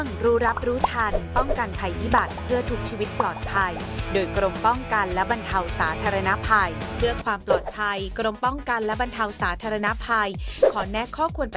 รู้รับรู้ทันป้องกันภัยพิบัติเพื่อทุกชีวิตปลอดภัยโดยกรมป้องกันและบรรเทาสาธารณภัยเพื่อความปลอดภัยกรมป้องกันและบรรเทาสาธารณภัยขอแนะข้อควร